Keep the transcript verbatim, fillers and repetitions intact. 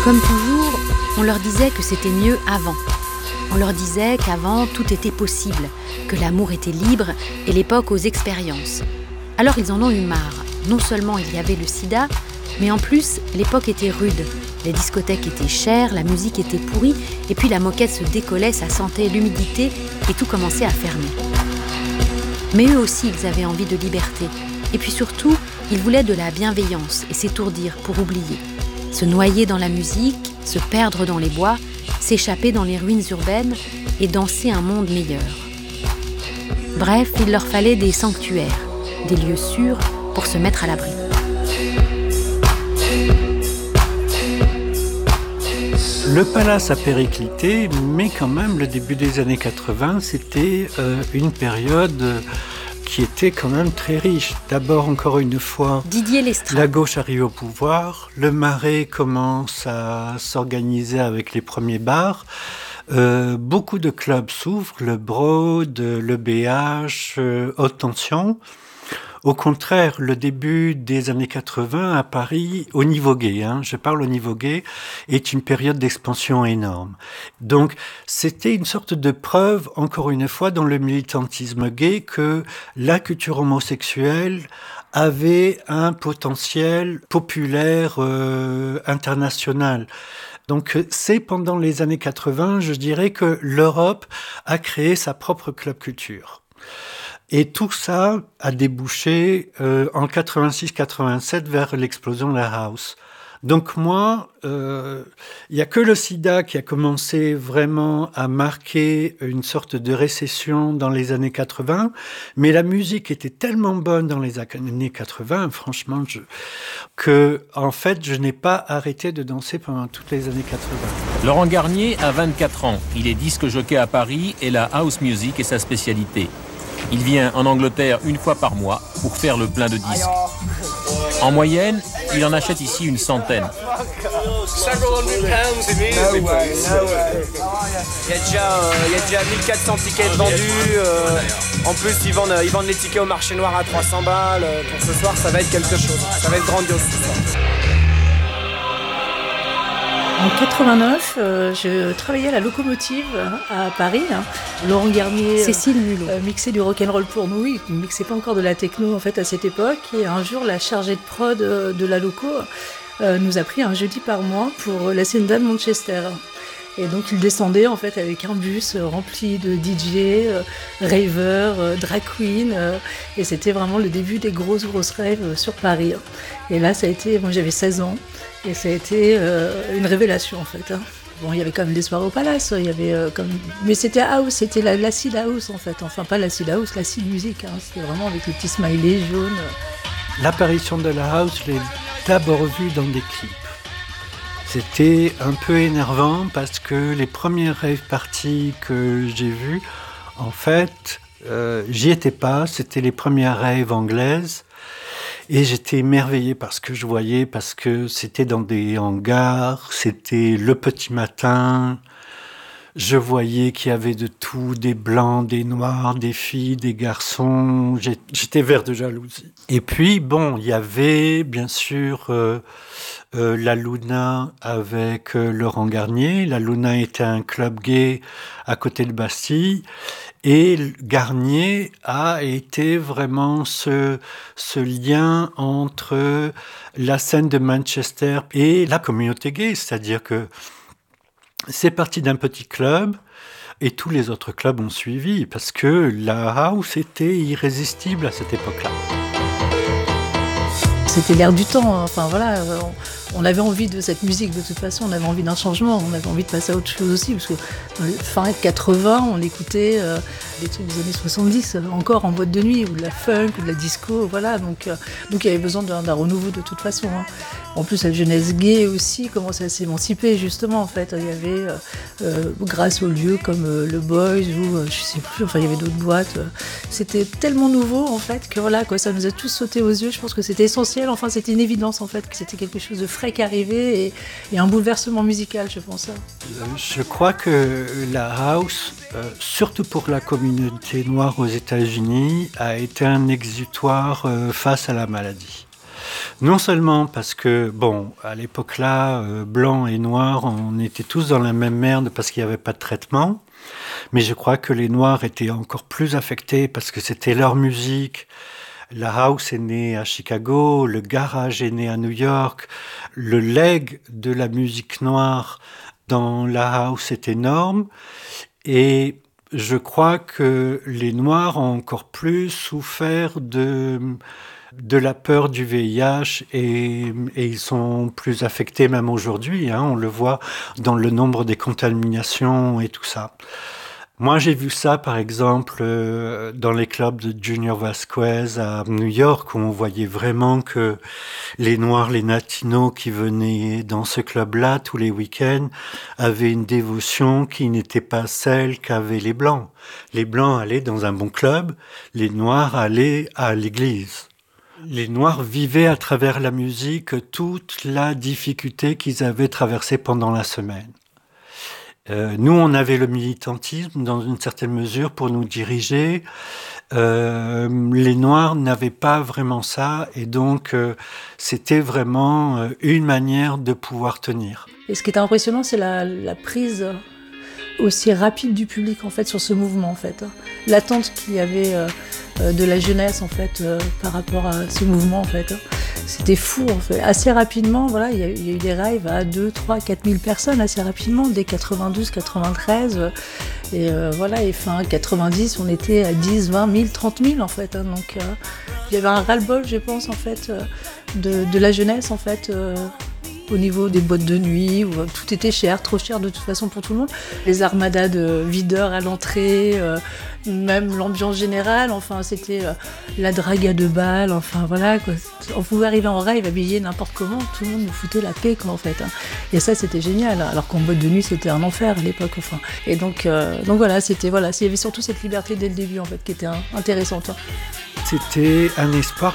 Comme toujours, on leur disait que c'était mieux avant. On leur disait qu'avant, tout était possible, que l'amour était libre et l'époque aux expériences. Alors ils en ont eu marre. Non seulement il y avait le sida, mais en plus, l'époque était rude. Les discothèques étaient chères, la musique était pourrie, et puis la moquette se décollait, ça sentait l'humidité, et tout commençait à fermer. Mais eux aussi, ils avaient envie de liberté. Et puis surtout, ils voulaient de la bienveillance et s'étourdir pour oublier. Se noyer dans la musique, se perdre dans les bois, s'échapper dans les ruines urbaines et danser un monde meilleur. Bref, il leur fallait des sanctuaires, des lieux sûrs pour se mettre à l'abri. Le Palace a périclité, mais quand même, le début des années quatre-vingts, c'était euh, une période qui était quand même très riche. D'abord, encore une fois, Didier Lestra. La gauche arrive au pouvoir, le Marais commence à s'organiser avec les premiers bars, euh, beaucoup de clubs s'ouvrent, le Broad, le B H, euh, Haute Tension. Au contraire, le début des années quatre-vingts à Paris, au niveau gay, hein, je parle au niveau gay, est une période d'expansion énorme. Donc, c'était une sorte de preuve, encore une fois, dans le militantisme gay, que la culture homosexuelle avait un potentiel populaire euh, international. Donc, c'est pendant les années quatre-vingts, je dirais que l'Europe a créé sa propre club culture. Et tout ça a débouché euh, en quatre-vingt-six quatre-vingt-sept vers l'explosion de la house. Donc moi, il euh, n'y a que le sida qui a commencé vraiment à marquer une sorte de récession dans les années quatre-vingts, mais la musique était tellement bonne dans les années quatre-vingts, franchement, je, que en fait, je n'ai pas arrêté de danser pendant toutes les années quatre-vingts. Laurent Garnier a vingt-quatre ans. Il est disque jockey à Paris et la house music est sa spécialité. Il vient en Angleterre une fois par mois pour faire le plein de disques. En moyenne, il en achète ici une centaine. Il y a déjà, euh, il y a déjà mille quatre cents tickets vendus. Euh, en plus, ils vendent, ils vendent les tickets au marché noir à trois cents balles. Pour ce soir, ça va être quelque chose. Ça va être grandiose ce soir. En quatre-vingt-neuf, euh, je travaillais à la Locomotive à Paris. Hein. Laurent Garnier Cécile Mulot. Euh, mixait du rock'n'roll pour nous. Il ne mixait pas encore de la techno en fait à cette époque. Et un jour, la chargée de prod de, de la Loco euh, nous a pris un jeudi par mois pour la Hacienda de Manchester. Et donc il descendait en fait avec un bus rempli de D J, euh, ravers, euh, drag queen, euh, et c'était vraiment le début des grosses grosses raves sur Paris. Et là ça a été, moi j'avais seize ans, et ça a été euh, une révélation en fait. Hein. Bon, il y avait quand même des soirées au Palace, il y avait euh, comme, mais c'était house, c'était la l'acid house en fait. Enfin pas l'acid house, l'acid musique. Hein. C'était vraiment avec les petits smileys jaunes. L'apparition de la house, je l'ai d'abord vue dans des clips. C'était un peu énervant parce que les premières rave parties que j'ai vues, en fait, euh, j'y étais pas. C'était les premières raves anglaises. Et j'étais émerveillé par ce que je voyais, parce que c'était dans des hangars, c'était le petit matin. Je voyais qu'il y avait de tout, des blancs, des noirs, des filles, des garçons. J'étais vert de jalousie. Et puis, bon, il y avait, bien sûr... Euh, Euh, la Luna avec euh, Laurent Garnier. La Luna était un club gay à côté de Bastille. Et Garnier a été vraiment ce, ce lien entre la scène de Manchester et la communauté gay. C'est-à-dire que c'est parti d'un petit club et tous les autres clubs ont suivi parce que la house était irrésistible à cette époque-là. C'était l'air du temps, hein. Enfin voilà, on, on avait envie de cette musique de toute façon, on avait envie d'un changement, on avait envie de passer à autre chose aussi, parce que dans les fin quatre-vingts, on écoutait euh, des trucs des années soixante-dix, encore en boîte de nuit, ou de la funk, ou de la disco, voilà, donc, euh, donc il y avait besoin d'un, d'un renouveau de toute façon. Hein. En plus, la jeunesse gay aussi commençait à s'émanciper, justement, en fait. Il y avait, euh, euh, grâce aux lieux comme euh, le Boys, ou euh, je sais plus, enfin, il y avait d'autres boîtes. Euh, c'était tellement nouveau, en fait, que voilà, quoi, ça nous a tous sauté aux yeux. Je pense que c'était essentiel, enfin, c'était une évidence, en fait, que c'était quelque chose de frais qui arrivait et, et un bouleversement musical, je pense. Je crois que la house, euh, surtout pour la communauté noire aux États-Unis, a été un exutoire euh, face à la maladie. Non seulement parce que, bon, à l'époque-là, euh, blanc et noir, on était tous dans la même merde parce qu'il n'y avait pas de traitement, mais je crois que les noirs étaient encore plus affectés parce que c'était leur musique. La house est née à Chicago, le garage est né à New York, le leg de la musique noire dans la house est énorme, et je crois que les Noirs ont encore plus souffert de, de la peur du V I H et, et ils sont plus affectés même aujourd'hui, hein, on le voit dans le nombre des contaminations et tout ça. Moi, j'ai vu ça, par exemple, euh, dans les clubs de Junior Vasquez à New York, où on voyait vraiment que les Noirs, les Latinos qui venaient dans ce club-là tous les week-ends avaient une dévotion qui n'était pas celle qu'avaient les Blancs. Les Blancs allaient dans un bon club, les Noirs allaient à l'église. Les Noirs vivaient à travers la musique toute la difficulté qu'ils avaient traversée pendant la semaine. Euh, nous, on avait le militantisme dans une certaine mesure pour nous diriger. Euh, les Noirs n'avaient pas vraiment ça et donc euh, c'était vraiment euh, une manière de pouvoir tenir. Et ce qui est impressionnant, c'est la, la prise aussi rapide du public en fait sur ce mouvement en fait. L'attente qu'il y avait euh, de la jeunesse en fait euh, par rapport à ce mouvement en fait. C'était fou en fait. Assez rapidement, voilà, il y a, il y a eu des raves à deux, trois, quatre mille personnes assez rapidement, dès quatre-vingt-douze, quatre-vingt-treize. Et euh, voilà, et fin quatre-vingt-dix, on était à dix, vingt mille, trente mille en fait. Hein, donc euh, il y avait un ras-le-bol, je pense, en fait, euh, de, de la jeunesse en fait. Euh, au niveau des boîtes de nuit, où tout était cher, trop cher de toute façon pour tout le monde. Les armadas de videurs à l'entrée, euh, même l'ambiance générale, enfin c'était euh, la drague à deux balles, enfin voilà quoi. On pouvait arriver en rave habillé n'importe comment, tout le monde nous foutait la paix quoi en fait. Hein. Et ça c'était génial, alors qu'en boîte de nuit c'était un enfer à l'époque enfin. Et donc, euh, donc voilà, c'était voilà, il y avait surtout cette liberté dès le début en fait qui était hein, intéressante. Hein. C'était un espoir